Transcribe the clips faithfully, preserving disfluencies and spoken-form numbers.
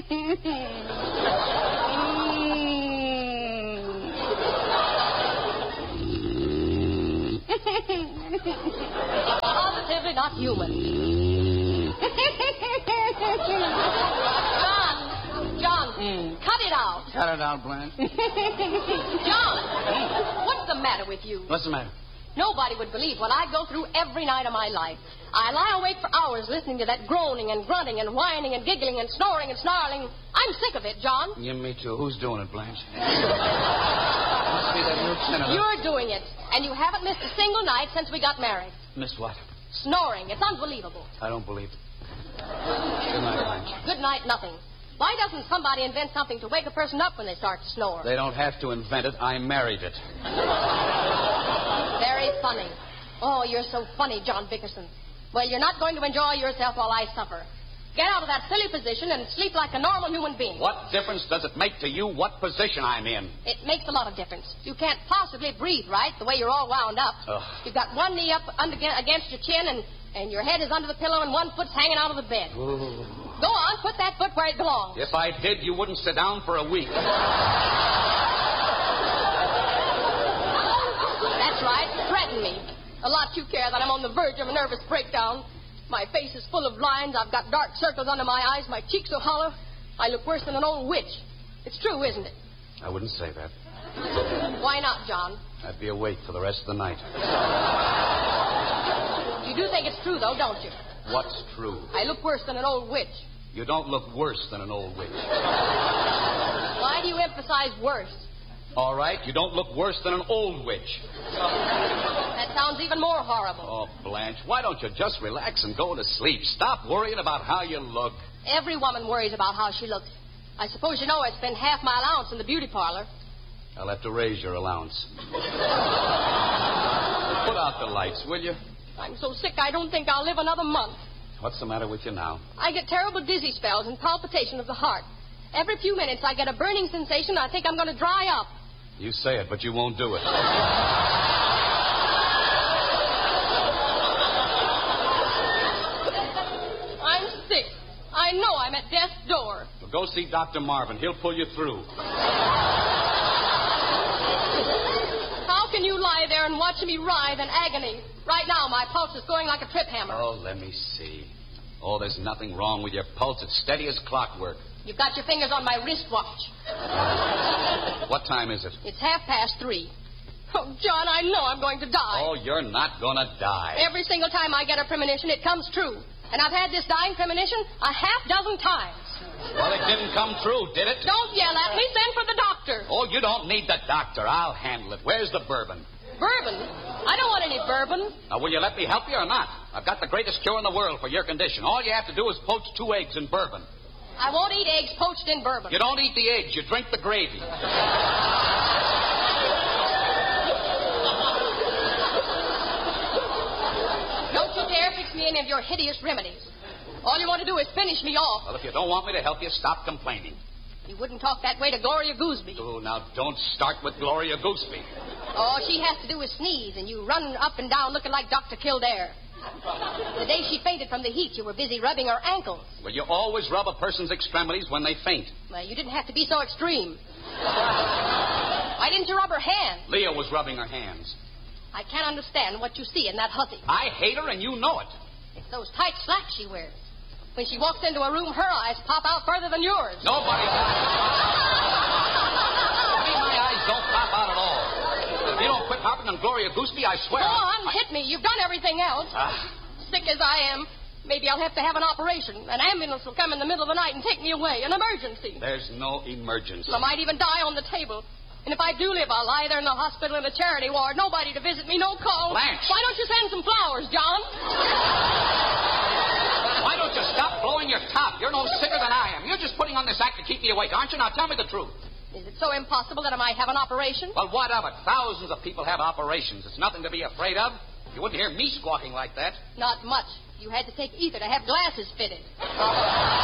Positively not human. John, John, mm. cut it out. Cut it out, Blanche. John, what's the matter with you? What's the matter? Nobody would believe what I go through every night of my life. I lie awake for hours listening to that groaning and grunting and whining and giggling and snoring and snarling. I'm sick of it, John. Yeah, me too. Who's doing it, Blanche? Must be that lieutenant. You're doing it, and you haven't missed a single night since we got married. Missed what? Snoring. It's unbelievable. I don't believe it. Good night, Blanche. Good night, nothing. Why doesn't somebody invent something to wake a person up when they start to snore? They don't have to invent it. I married it. Very funny. Oh, you're so funny, John Bickerson. Well, you're not going to enjoy yourself while I suffer. Get out of that silly position and sleep like a normal human being. What difference does it make to you what position I'm in? It makes a lot of difference. You can't possibly breathe right the way you're all wound up. Ugh. You've got one knee up under, against your chin, and, and your head is under the pillow, and one foot's hanging out of the bed. Ooh. Go on, put that foot where it belongs. If I did, you wouldn't sit down for a week. That's right. Threaten me. A lot you care that I'm on the verge of a nervous breakdown. My face is full of lines. I've got dark circles under my eyes. My cheeks are hollow. I look worse than an old witch. It's true, isn't it? I wouldn't say that. Why not, John? I'd be awake for the rest of the night. You do think it's true, though, don't you? What's true? I look worse than an old witch. You don't look worse than an old witch. Why do you emphasize worse? All right, you don't look worse than an old witch. That sounds even more horrible. Oh, Blanche, why don't you just relax and go to sleep? Stop worrying about how you look. Every woman worries about how she looks. I suppose you know I spend half my allowance in the beauty parlor. I'll have to raise your allowance. Put out the lights, will you? I'm so sick I don't think I'll live another month. What's the matter with you now? I get terrible dizzy spells and palpitation of the heart. Every few minutes I get a burning sensation. I think I'm going to dry up. You say it, but you won't do it. I'm sick. I know I'm at death's door. Well, go see Doctor Marvin. He'll pull you through. How can you lie there and watch me writhe in agony? Right now, my pulse is going like a trip hammer. Oh, let me see. Oh, there's nothing wrong with your pulse. It's steady as clockwork. You've got your fingers on my wristwatch. What time is it? It's half past three. Oh, John, I know I'm going to die. Oh, you're not going to die. Every single time I get a premonition, it comes true. And I've had this dying premonition a half dozen times. Well, it didn't come true, did it? Don't yell at me. Send for the doctor. Oh, you don't need the doctor. I'll handle it. Where's the bourbon? Bourbon? I don't want any bourbon. Now, will you let me help you or not? I've got the greatest cure in the world for your condition. All you have to do is poach two eggs in bourbon. I won't eat eggs poached in bourbon. You don't eat the eggs. You drink the gravy. Don't you dare fix me any of your hideous remedies. All you want to do is finish me off. Well, if you don't want me to help you, stop complaining. You wouldn't talk that way to Gloria Gooseby. Oh, now don't start with Gloria Gooseby. All she has to do is sneeze, and you run up and down looking like Doctor Kildare. The day she fainted from the heat, you were busy rubbing her ankles. Well, you always rub a person's extremities when they faint. Well, you didn't have to be so extreme. Why didn't you rub her hands? Leah was rubbing her hands. I can't understand what you see in that hussy. I hate her, and you know it. It's those tight slacks she wears. When she walks into a room, her eyes pop out further than yours. Nobody. Me, my eyes don't pop out at all. If you don't quit harping on Gloria Gooseby, I swear... Go on, I... hit me. You've done everything else. Ah. Sick as I am, maybe I'll have to have an operation. An ambulance will come in the middle of the night and take me away. An emergency. There's no emergency. I might even die on the table. And if I do live, I'll lie there in the hospital in a charity ward. Nobody to visit me, no call. Blanche. Why don't you send some flowers, John? Why don't you stop blowing your top? You're no sicker than I am. You're just putting on this act to keep me awake, aren't you? Now tell me the truth. Is it so impossible that I might have an operation? Well, what of it? Thousands of people have operations. It's nothing to be afraid of. You wouldn't hear me squawking like that. Not much. You had to take ether to have glasses fitted. Well,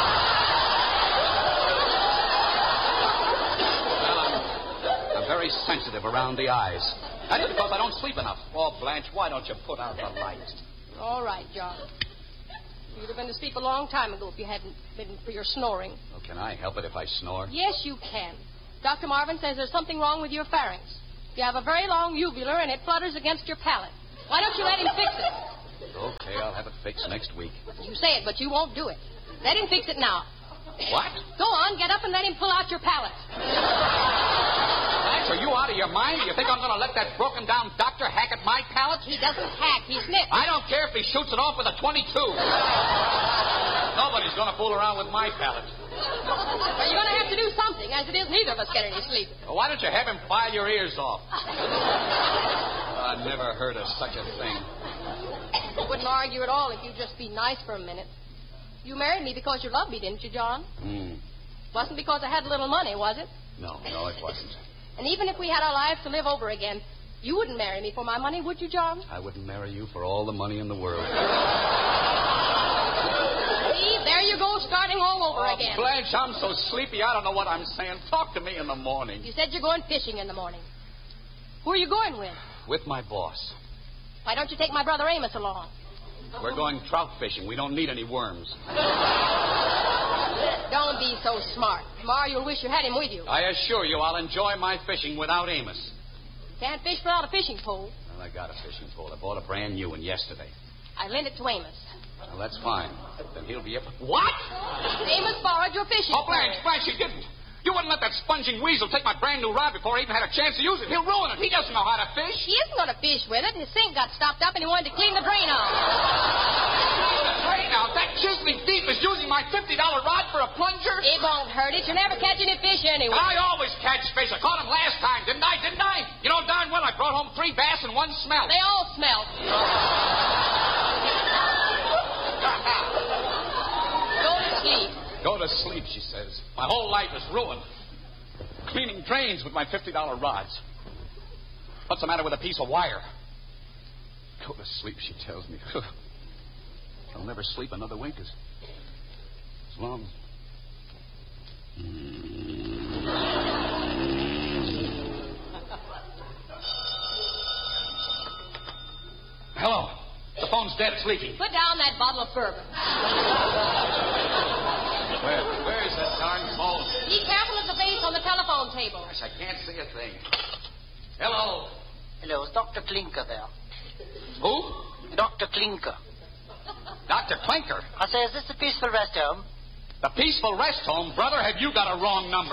I'm, I'm very sensitive around the eyes. That's because I don't sleep enough. Oh, Blanche, why don't you put out the lights? All right, John. You'd have been to sleep a long time ago if you hadn't been for your snoring. Okay. Can I help it if I snore? Yes, you can. Doctor Marvin says there's something wrong with your pharynx. You have a very long uvula, and it flutters against your palate. Why don't you let him fix it? Okay, I'll have it fixed next week. You say it, but you won't do it. Let him fix it now. What? Go on, get up and let him pull out your palate. Blanche, are you out of your mind? You think I'm going to let that broken-down doctor hack at my palate? He doesn't hack, he snips. I don't care if he shoots it off with a twenty-two. Nobody's going to fool around with my palate. Well, you're going to have to do something. As it is, neither of us get any sleep. Well, why don't you have him file your ears off? I never heard of such a thing. I wouldn't argue at all if you'd just be nice for a minute. You married me because you loved me, didn't you, John? Hmm. Wasn't because I had a little money, was it? No, no, it wasn't. And even if we had our lives to live over again, you wouldn't marry me for my money, would you, John? I wouldn't marry you for all the money in the world. See, there you go, starting all over Oh, again. Blanche, I'm so sleepy, I don't know what I'm saying. Talk to me in the morning. You said you're going fishing in the morning. Who are you going with? With my boss. Why don't you take my brother Amos along? We're going trout fishing. We don't need any worms. Don't be so smart. Tomorrow you'll wish you had him with you. I assure you I'll enjoy my fishing without Amos. Can't fish without a fishing pole. Well, I got a fishing pole. I bought a brand new one yesterday. I lent it to Amos. Well, that's fine. Then he'll be able... What? Amos borrowed your fishing Oh, pole. Blanche, Blanche, he didn't. You wouldn't let that sponging weasel take my brand new rod before I even had a chance to use it. He'll ruin it. He doesn't know how to fish. He isn't going to fish with it. His sink got stopped up and he wanted to clean the drain out. The drain out. That chiseling thief is using my fifty dollar rod for a plunger. It won't hurt it. You never catch any fish anyway. I always catch fish. I caught him last time, didn't I? Didn't I? You know darn well I brought home three bass and one smelt. They all smell. Go to sleep. Go to sleep, she says. My whole life is ruined. Cleaning drains with my fifty dollar rods. What's the matter with a piece of wire? Go to sleep, she tells me. I'll never sleep another wink as, as long. Hello. The phone's dead. It's leaking. Put down that bottle of bourbon. Where? Where is that darn phone? Be careful of the base on the telephone table. Gosh, I can't see a thing. Hello. Hello, is Doctor Klinker there? Who? Doctor Klinker. Doctor Clinker. I say, is this the Peaceful Rest Home? The Peaceful Rest Home, brother? Have you got a wrong number?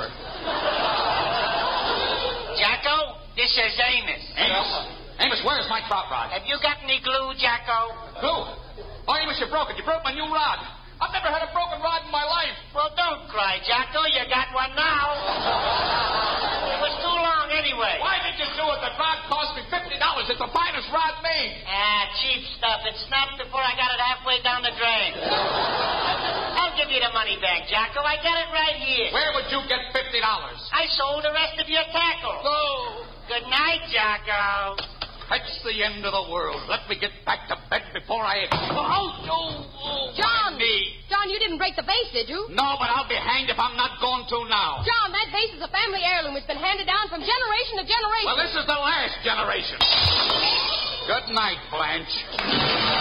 Jacko, this is Amos. Amos. Amos, where's my trout rod? Have you got any glue, Jacko? Glue? Oh, Amos, you broke it. You broke my new rod. I've never had a broken rod in my life. Well, don't cry, Jacko. You got one now. It was too long anyway. Why did you do it? The rod cost me fifty dollars. It's the finest rod made. Ah, cheap stuff. It snapped before I got it halfway down the drain. I'll give you the money back, Jacko. I got it right here. Where would you get fifty dollars? I sold the rest of your tackle. Oh. Good night, Jacko. That's the end of the world. Let me get back to bed before I... Oh, oh, oh, John! my knee. John, you didn't break the vase, did you? No, but I'll be hanged if I'm not going to now. John, that vase is a family heirloom. It's been handed down from generation to generation. Well, this is the last generation. Good night, Blanche.